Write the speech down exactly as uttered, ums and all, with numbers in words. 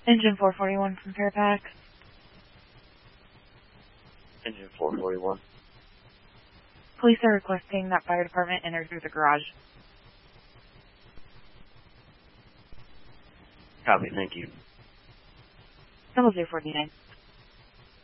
Engine four forty-one from Fairfax. Engine four forty-one. Police are requesting that fire department enter through the garage. Copy, thank you. Double zero forty-nine.